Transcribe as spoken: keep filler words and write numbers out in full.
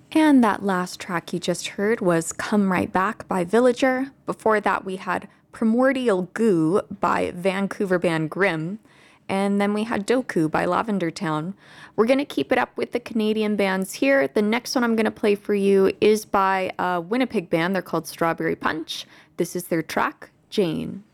And that last track you just heard was Come Right Back by Villager. Before that, we had Primordial Goo by Vancouver band Grimm. And then we had Doku by Lavender Town. We're going to keep it up with the Canadian bands here. The next one I'm going to play for you is by a Winnipeg band. They're called Strawberry Punch. This is their track, Jane.